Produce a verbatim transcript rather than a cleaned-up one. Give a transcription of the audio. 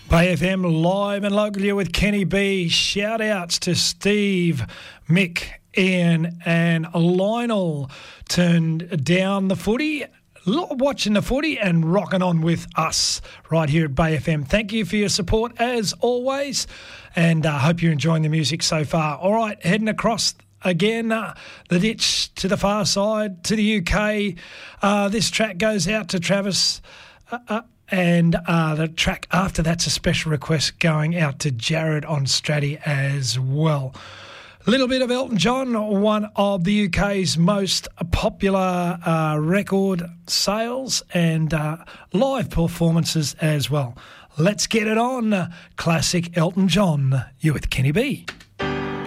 Bay F M live and local here with Kenny B. Shout outs to Steve, Mick, Ian and Lionel. Turned down the footy, watching the footy and rocking on with us right here at Bay F M. Thank you for your support as always, and I uh, hope you're enjoying the music so far. All right, heading across again, uh, the ditch to the far side, to the U K. Uh, this track goes out to Travis, uh, uh, and uh, the track after that's a special request going out to Jared on Stratty as well. A little bit of Elton John, one of the U K's most popular uh, record sales and uh, live performances as well. Let's get it on. Classic Elton John. You with Kenny B.